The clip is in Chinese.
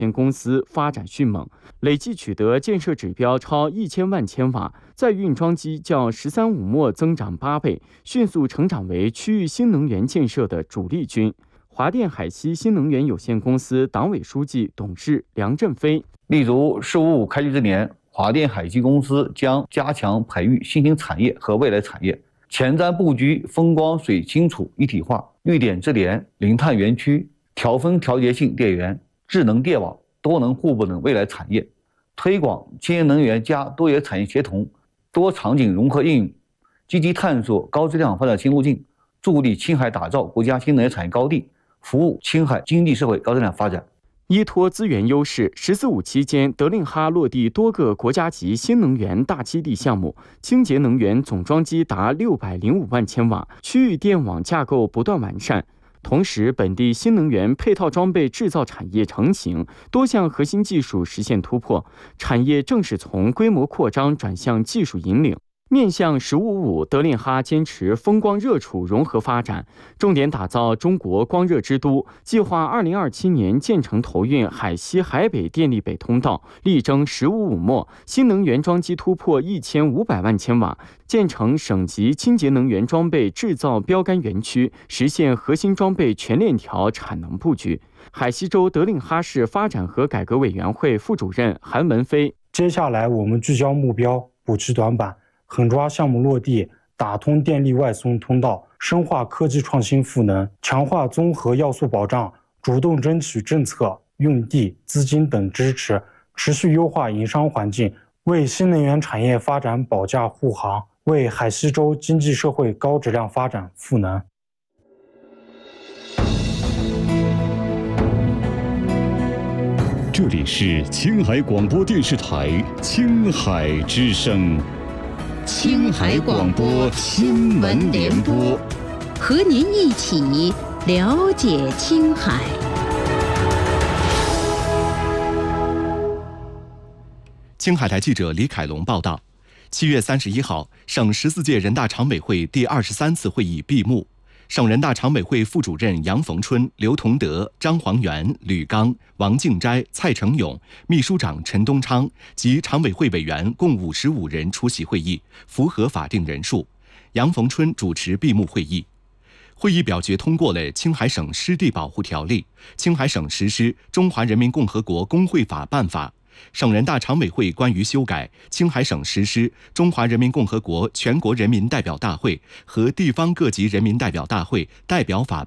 限公司发展迅猛，累计取得建设指标超1000万千瓦，载运装机较“13五末”增长8倍，迅速成长为区域新能源建设的主力军。华电海西新能源有限公司党委书记、董事梁振飞， 立足“十五五”开局之年，华电海西公司将加强培育新兴产业和未来产业，前瞻布局风光水清楚一体化、绿点智联、零碳园区、调峰调节性电源、智能电网、多能互补等未来产业，推广清洁能源加多元产业协同、多场景融合应用，积极探索高质量发展新路径，助力青海打造国家新能源产业高地，服务青海经济社会高质量发展。 依托资源优势，“14五”期间，德令哈落地多个国家级新能源大基地项目，清洁能源总装机达605万千瓦，区域电网架构不断完善。同时，本地新能源配套装备制造产业成型，多项核心技术实现突破，产业正式从规模扩张转向技术引领。面向“15五”，德令哈坚持风光热储融合发展，重点打造中国光热之都，计划2027年建成投运海西海北电力北通道，力争“15五末”，新能源装机突破1500万千瓦，建成省级清洁能源装备制造标杆园区，实现核心装备全链条产能布局。海西州德令哈市发展和改革委员会副主任韩文飞， 接下来我们聚焦目标，补齐短板，狠抓项目落地，打通电力外送通道，深化科技创新赋能，强化综合要素保障，主动争取政策、用地、资金等支持，持续优化营商环境，为新能源产业发展保驾护航，为海西州经济社会高质量发展赋能。 这里是青海广播电视台青海之声。 青海广播新闻联播，和您一起了解青海。 青海台记者李凯龙报道：7月31号，省14届人大常委会第23次会议闭幕。省人大常委会副主任杨逢春、刘同德、张黄元、吕刚、王敬斋、蔡成勇，秘书长陈东昌及常委会委员共55人出席会议，符合法定人数。杨逢春主持闭幕会议。会议表决通过了《青海省湿地保护条例》，青海省实施《中华人民共和国工会法》办法。省人大常委会关于修改青海省实施《中华人民共和国全国人民代表大会和地方各级人民代表大会代表法》